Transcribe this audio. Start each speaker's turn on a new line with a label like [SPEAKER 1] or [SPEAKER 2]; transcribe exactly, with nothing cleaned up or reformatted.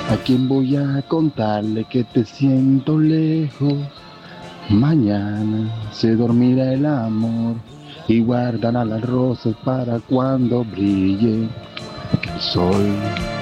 [SPEAKER 1] ¿A quién voy a contarle que te siento lejos? Mañana se dormirá el amor y guardará las rosas para cuando brille el sol.